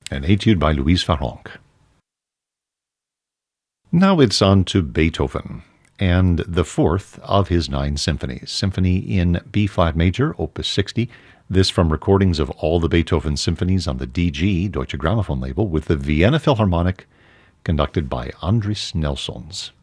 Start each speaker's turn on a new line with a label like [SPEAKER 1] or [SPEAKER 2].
[SPEAKER 1] an etude by Louise Farrenc. Now it's on to Beethoven, and the fourth of his 9 symphonies. Symphony in B-flat major, Opus 60. This from recordings of all the Beethoven symphonies on the DG, Deutsche Grammophon label, with the Vienna Philharmonic, conducted by Andris Nelsons.